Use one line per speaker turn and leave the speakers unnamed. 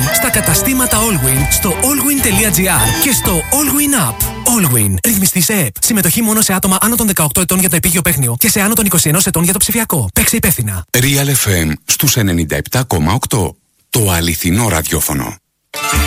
στα καταστήματα Allwyn, στο allwyn.gr και στο Allwyn App. Allwyn. Ρυθμιστής ΕΕΠ. Συμμετοχή μόνο σε άτομα άνω των 18 ετών για το επίγειο παίχνιο και σε άνω των 21 ετών για το ψηφιακό. Παίξε υπεύθυνα.
Real FM στους 97,8. Το αληθινό ραδιόφωνο.